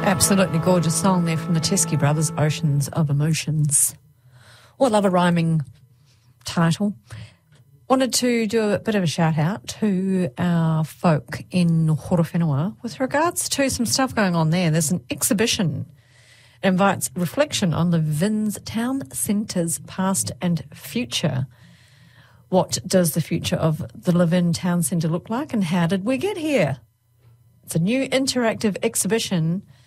Absolutely gorgeous song there from the Teskey Brothers, Oceans of Emotions. Well, love a rhyming title. Wanted to do a bit of a shout out to our folk in Horowhenua with regards to some stuff going on there. There's an exhibition. It invites reflection on the Vin's town centre's past and future. What does the future of the Levin Town Centre look like and how did we get here? It's a new interactive exhibition